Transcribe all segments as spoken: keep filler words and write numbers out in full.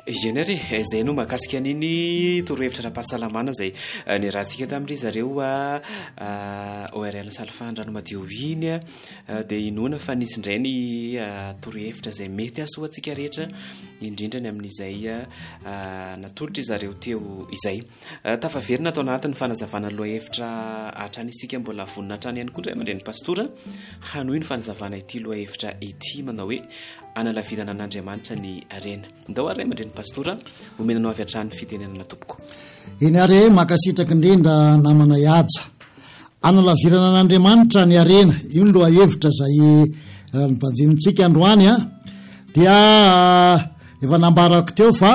Ijenare izay no mahakasika an'iny torohevitra ara-pahasalamana izay niarahantsika tamin'ry zareo a O R L Salfandrano madio iny a dia inoana fa nisy indray ny torohevitra izay mety asoantsika rehetra indrindra ny amin'izay natolotra zareo teo izay tafaverina atao anatin'ny fanazavana lohahevitra hatrany isika mbola vonina hatrany ihany koa indray aman-dreny pastora hanohy ny fanazavana ity lohahevitra ity manao hoe analavirana an'Andriamanitra ny arena. Ndao ary aman-dreny pastora omenanao avy hatrany fitenenana tompoko. Eny are makasitraka indrindra namana iaja analavirana an'Andriamanitra ny arena io ny lohahevitra izay nibanjinintsika androany a dia efa nambarako teo fa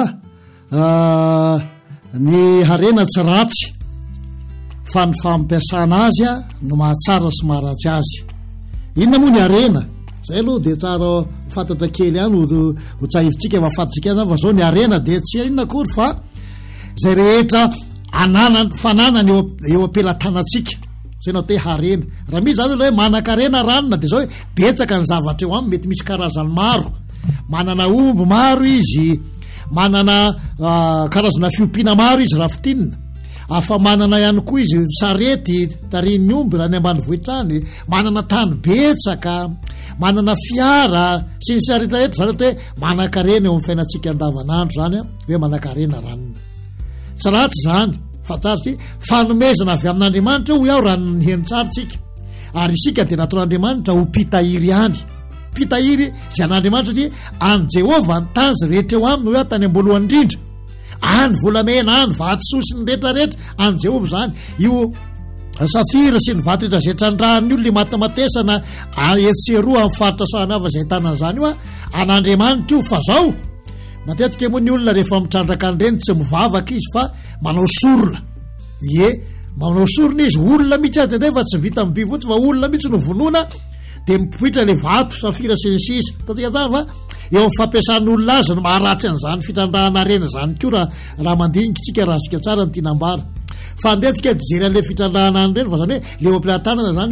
ny arena tsy ratsy fa ny fampiasana azy a no mahatsara sy maharatsy azy. Inona moa ny arena? Zay aloha dia tsara fantatra kely ihany ho tsahivitsika efa fantatsika zany fa zao ny arena dia tsy inona akory fa zay rehetra anana fananany eo eo ampelantanantsika zay natao hoe arena. Raha misy zany hoe manan-karena ranona dia zao hoe betsaka ny zavatra eo aminy mety misy karazany maro, manana omby maro izy, manana karazana fiompiana maro izy rafitinina, afa manana ihany koa izy sarety tarin'ny omby raha ny ambany vohitrany, manana tany betsaka, manana fiara sy ny sareta rehetra zany hoe manan-karena eo amin'ny fiainantsika andavanandro zany a hoe manan-karena ranona. Tsy ratsy zany fa tsara fanomezana avy amin'Andriamanitra ho iaho raha ny henitsaritsika ary isika dia nataon'Andriamanitra ho mpitahiry ihany, mpitahiry zay an'Andriamanitra dia any Jehova ny tanzy rehetra eo aminy hoe tany am-boalohany indrindra any volamena any vatososy ny rehetrarehetra any Jehova zany io safira sy ny vato rehetra zay trandrahan'ny io le matamatesana etseroa amin'ny faritra sahany hafa izay tanana zany io a an'Andriamanitra io fa zao matetika moa ny olona rehefa mitrandraka an'ireny tsy mivavaka izy fa manao sorona. Ie, manao sorona izy olona mihitsy azy nefa tsy vita miby fotsy fa olona mihitsy no vonoina dia mipoitra le vato safira sy ny sisa tatsika zany fa eo amin'ny fampiasan'olona azy no maharatsy an'izany fitrandrahana arena zany koa raha raha mandinika tsika raha sika tsara ny tinambara fa andeha tsika jery an'le fitrandrahana an'ireny fa zany hoe le eo am-pilantanana zany